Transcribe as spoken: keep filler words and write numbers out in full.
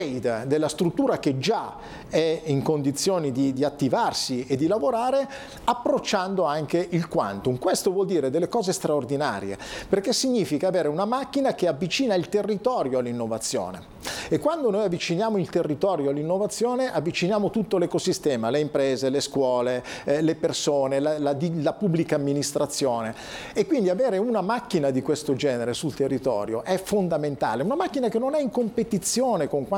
della struttura che già è in condizioni di, di attivarsi e di lavorare, approcciando anche il quantum. Questo vuol dire delle cose straordinarie, perché significa avere una macchina che avvicina il territorio all'innovazione. E quando noi avviciniamo il territorio all'innovazione, avviciniamo tutto l'ecosistema, le imprese, le scuole, eh, le persone, la, la, la pubblica amministrazione. E quindi avere una macchina di questo genere sul territorio è fondamentale, una macchina che non è in competizione con